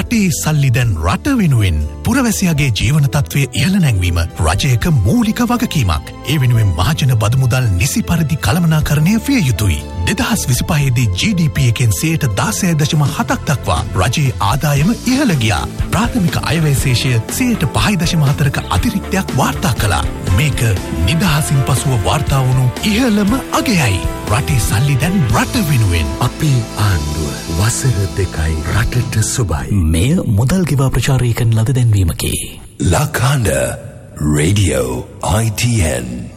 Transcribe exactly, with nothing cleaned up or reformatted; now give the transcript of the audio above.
රටේ සල්ලි දැන් රට වෙනුවෙන් පුරවැසියාගේ ජීවන තත්ත්වය ඉහළ නැංවීම රජයක මූලික වගකීමක්. ඒ වෙනුවෙන් මහජන බදු මුදල් නිසි පරිදි කළමනාකරණය විය යුතුයි. දෙදහස් විසිපහේ දී ජී ඩී පී එකෙන් සියයට දාසය දශම හතක් දක්වා රජයේ ආදායම ඉහළ ගියා. ප්‍රාථමික අයවැය ශේෂය සියයට පහයි දශම හතරක අතිරික්තයක් වාර්තා කළා. මේක නිදහසින් පසුව වාර්තා වුණු ඉහළම අගයයි. රටේ සල්ලි දැන් රට වෙනුවෙන්. අපේ ආණ්ඩුව වසර දෙකයි රටට සුබයි. මෙය මුදල් ගෙවා ප්‍රචාරය කරන ලද දැන්වීමකි. La Kanda Radio I T N